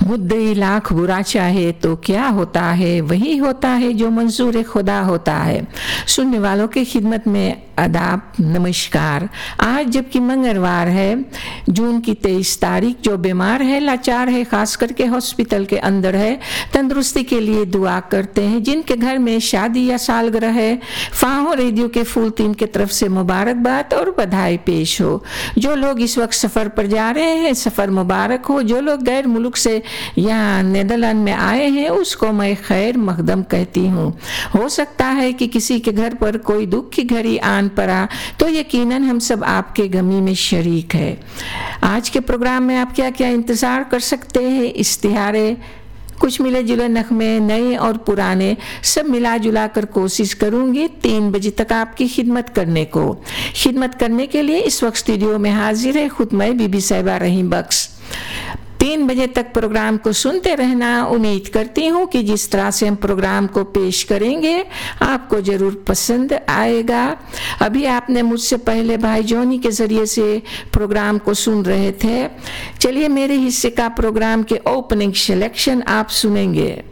मुद्दई लाख बुरा चाहे तो क्या होता है, वही होता है जो मंजूर खुदा होता है। सुनने वालों की खिदमत में आदाब, नमस्कार। आज जबकि मंगलवार है, जून की 23 तारीख, जो बीमार है, लाचार है, खास करके हॉस्पिटल के अंदर है, तंदुरुस्ती के लिए दुआ करते हैं। जिनके घर में शादी या सालगिरह है, फाहो रेडियो के फुल टीम की तरफ से मुबारकबाद और बधाई पेश हो। जो लोग इस वक्त सफ़र पर जा रहे हैं, सफ़र मुबारक हो। जो लोग गैर मुल्क से यहाँ नीदरलैंड में आए हैं, उसको मैं खैर मकदम कहती हूँ। हो सकता है कि किसी के घर पर कोई दुख की घड़ी आन पड़ा, तो यकीनन हम सब आपके गमी में शरीक है। आज के प्रोग्राम में आप क्या क्या इंतज़ार कर सकते हैं? इश्तिहारे, कुछ मिले जुले नगमे, नए और पुराने, सब मिला जुला कर कोशिश करूंगी 3 बजे तक आपकी खिदमत करने को। खिदमत करने के लिए इस वक्त स्टूडियो में हाजिर है खुद मैं, बीबी साहिबा रहीम बख्श। 3 बजे तक प्रोग्राम को सुनते रहना। उम्मीद करती हूँ कि जिस तरह से हम प्रोग्राम को पेश करेंगे आपको ज़रूर पसंद आएगा। अभी आपने मुझसे पहले भाई जॉनी के ज़रिए से प्रोग्राम को सुन रहे थे। चलिए मेरे हिस्से का प्रोग्राम के ओपनिंग सिलेक्शन आप सुनेंगे।